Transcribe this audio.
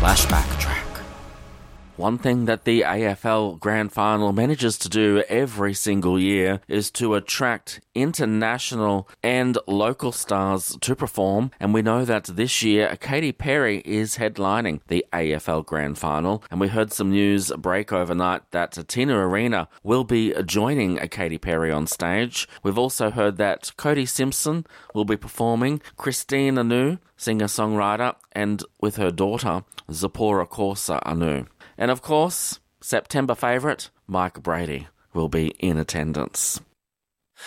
flashback track. One thing that the AFL Grand Final manages to do every single year is to attract international and local stars to perform, and we know that this year Katy Perry is headlining the AFL Grand Final, and we heard some news break overnight that Tina Arena will be joining Katy Perry on stage. We've also heard that Cody Simpson will be performing, Christine Anu, singer-songwriter, and with her daughter, Zipporah Corsa Anu. And of course, September favourite, Mike Brady, will be in attendance.